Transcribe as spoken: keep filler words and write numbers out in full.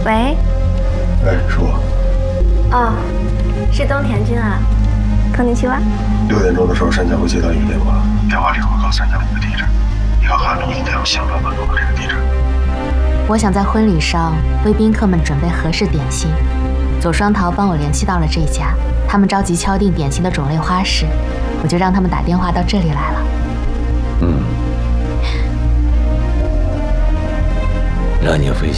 喂。 哎，是我。 哦，是东田君啊，こんにちは。 六点钟的时候，山家会接到一个电话，电话里会告诉山家的一个地址，你和韩露一定要想办法弄到这个地址。 我想在婚礼上为宾客们准备合适点心，左双桃帮我联系到了这家，他们着急敲定点心的种类花式，我就让他们打电话到这里来了。 嗯，让你飞。